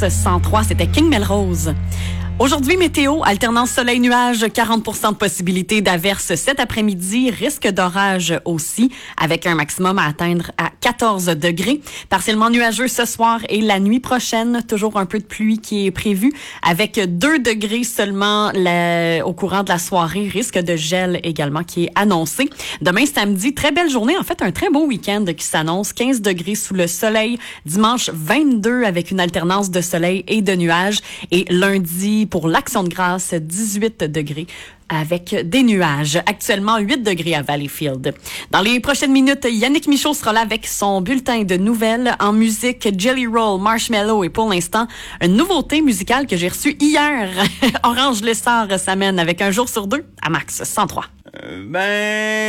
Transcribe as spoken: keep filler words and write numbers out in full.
cent trois, c'était King Melrose. Aujourd'hui, météo, alternance soleil-nuage, quarante pour cent de possibilité d'averse cet après-midi, risque d'orage aussi, avec un maximum à atteindre à quatorze degrés. Partiellement nuageux ce soir et la nuit prochaine, toujours un peu de pluie qui est prévue, avec deux degrés seulement la, au courant de la soirée, risque de gel également qui est annoncé. Demain, samedi, très belle journée, en fait un très beau week-end qui s'annonce, quinze degrés sous le soleil, dimanche vingt-deux avec une alternance de soleil et de nuages, et lundi, pour l'Action de grâce, dix-huit degrés avec des nuages. Actuellement, huit degrés à Valleyfield. Dans les prochaines minutes, Yannick Michaud sera là avec son bulletin de nouvelles en musique Jelly Roll, Marshmallow et pour l'instant, une nouveauté musicale que j'ai reçue hier. Orange Lessard s'amène avec un jour sur deux à Max cent trois. Euh, ben...